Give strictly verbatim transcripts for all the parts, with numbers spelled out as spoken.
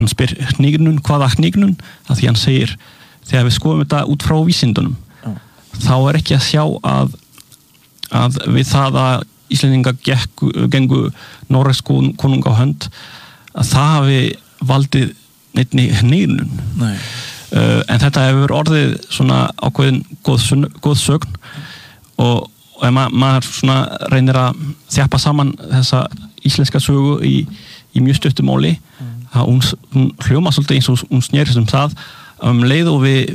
hann spyr hnignun, hvaða hnignun, að því hann segir þegar við skoðum þetta út frá vísindunum Já. þá er ekki að sjá að, að við það að Íslendingar gekku, gengu Noregs konung á hönd að það hafi valdið neittni hnignun Nei. Uh, en þetta hefur orðið svona ákveðin góð, góð sögn og, og ef ma maður svona reynir að þjappa saman þessa íslenska sögu í, í mjög stuttu máli mm. að hún, hún hljóma svolítið eins og hún snerist um það um leið og við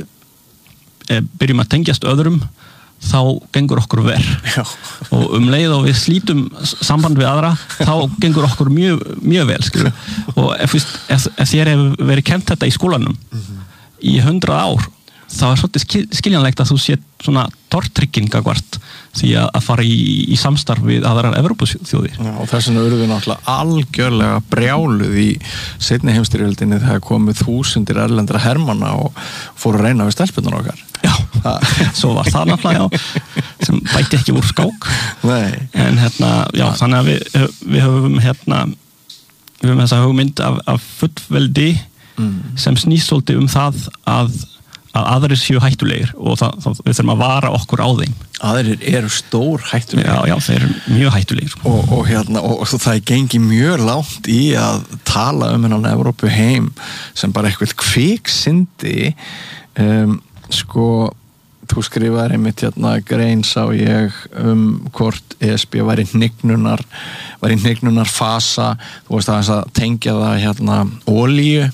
e, byrjum að tengjast öðrum þá gengur okkur verð og um leið og við slítum samband við aðra þá gengur okkur mjög, mjög vel skilur. Og ef, ef, ef þér hefur verið kennt þetta í skólanum mm-hmm. í hundrað ár þá er svolítið skiljanlegt að þú sé svona tortryggingagvart því að, að fara í, í samstarf við aðrar Evrópuþjóðir. Já, og þess vegna urðu við náttúrulega algjörlega brjáluð í seinni heimsstyrjöldinni þegar komið þúsundir erlendra hermanna og fóru að reyna við stelpunum okkar. Já, svo var það náttúrulega já, sem bæti ekki úr skák. Nei. En hérna, já, þannig að við, við höfum hérna, við höfum þessa hugmynd af, af fullveldi mm. sem snýst svolítið um það að að aðrir séu hættulegir og það, það, við þurfum að vara okkur á þeim. Aðrir eru stór hættulegir. Já, já, þeir eru mjög hættulegir. Og, og, hérna, og, og það gengi mjög langt í að tala um hennan Evrópu heim sem bara eitthvað kviksindi. Um, sko, þú skrifaðir einmitt hérna grein sá ég um hvort E S B væri hnignunar, væri hnignunar fasa, þú veist aðeins að tengja það hérna olíu.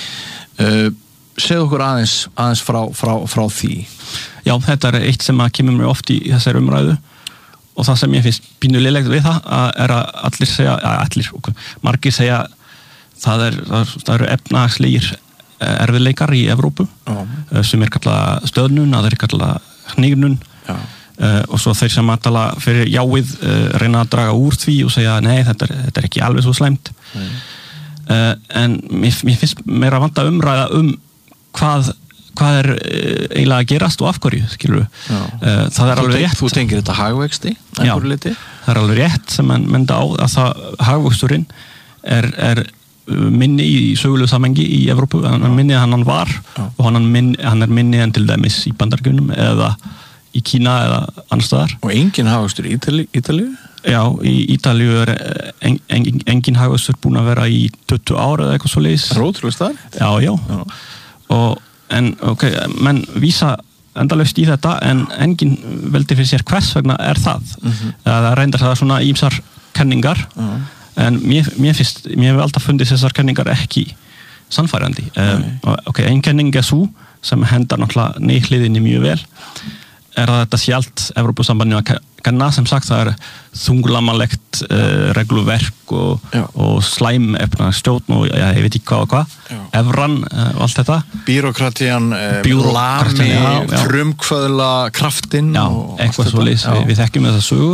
Uh, segðu okkur aðeins, aðeins frá, frá, frá því. Já, þetta er eitt sem að kemur mjög oft í þessari umræðu og það sem ég finnst pínulilegt við það að er að allir segja, ja, allir, okay, margir segja það, er, það, það eru efnahagslegir erfiðleikar í Evrópu Já. sem er kallað stöðnun, það er kallað hnignun uh, og svo þeir sem að tala fyrir jáið uh, reyna að draga úr því og segja nei, þetta er, þetta er ekki alveg svo slæmt mm. uh, en mér, mér finnst meira vanta umræða um hvað, hvað er eiginlega að gerast og af hverju, skilur við. Það er alveg rétt. Þú tengir þetta hagvexti, einhverju liti? Það er alveg rétt sem mann menda á að það, hagvöxturinn er, er minni í sögulegu samhengi í Evrópu, hann er minni en hann var Já. Og hann er, minni, hann er minni en til dæmis í Bandaríkjunum eða í Kína eða annars staðar. Og engin hagvöxtur í Ítalíu? Já, í Ítalíu er en, en, engin hagvöxtur búin að vera í tuttugu ár eða eitthvað svoleiðis. Rótrúlega starf? Já, já. já. Og, en ok, menn vísa endalaust í þetta en engin veldi fyrir sér hvers vegna er það mm-hmm. það reyndar það svona ýmsar kenningar mm-hmm. en mér, mér finnst mér hefur alltaf fundist þessar kenningar ekki sannfærandi um, ok, ein kenning er svo sem hendar náttúrulega neyhliðinni mjög vel er að þetta sé allt Evrópusambandinu að kenna sem sagt það er þunglamalegt uh, regluverk og, og slæm efnahagsstjórn og ja, ég veit ekki hvað og hvað evran uh, og allt þetta Bírokratían, uh, lami, frumkvöðla kraftinn já, eitthvað svo leys, við, við þekkjum þessa sögu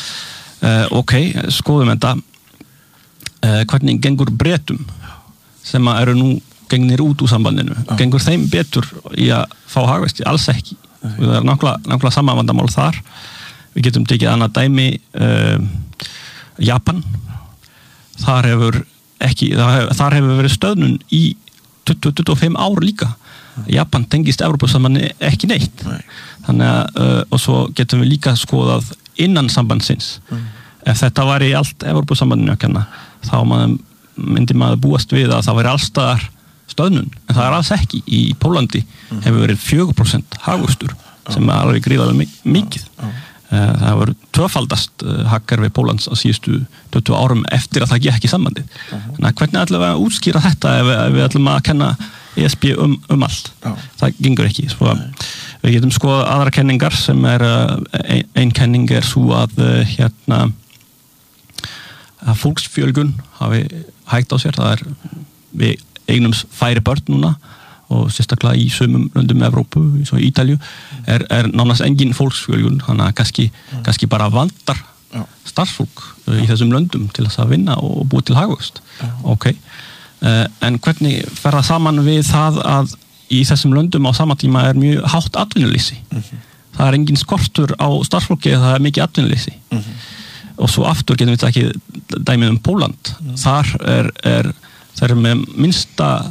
uh, ok, skoðum þetta uh, hvernig gengur Bretum sem eru nú gengnir út úr sambandinu já. Gengur þeim betur í að fá hagvexti, alls ekki það er nákvæmlega, nákvæmlega sama vandamál þar við getum tekið annað dæmi uh, Japan þar hefur ekki þar, þar hefur verið stöðnun í tuttugu til tuttugu og fimm ár líka Japan tengist Evrópusambandinu ekki neitt Nei. Þannig að uh, og svo getum við líka skoðað innan sambandsins mm. ef þetta var í allt Evrópusambandinu að kenna þá maður, myndi maður búast við að það væri allstaðar stöðnun, en það er alls ekki í Pólandi hefur verið fjögur prósent hagvöxtur sem er alveg gríðarlega mikið það hefur tvöfaldast hagkerfi Póllands á síðustu tuttugu árum eftir að það gekk í sambandi þannig að hvernig ætlum við að útskýra þetta ef við, ef við ætlum að kenna E S B um, um allt það gengur ekki svo, við getum skoða aðra kenningar sem er ein, ein kenning er svo að hérna að fólksfjölgun hafi hægt á sér það er við eignum færi börn núna og sérstaklega í sumum löndum Evrópu, eins og Ítalíu er, er nánast engin fólksfjölgun þannig að kannski, mm. kannski bara vantar Já. Starfsfólk uh, í þessum löndum til þess að vinna og búa til hagvöxt ok, uh, en hvernig fer það saman við það að í þessum löndum á sama tíma er mjög hátt atvinnuleysi mm-hmm. það er engin skortur á starfsfólki það er mikið atvinnuleysi mm-hmm. og svo aftur getum við ekki dæmið um Pólland mm-hmm. þar er, er það eru með minnsta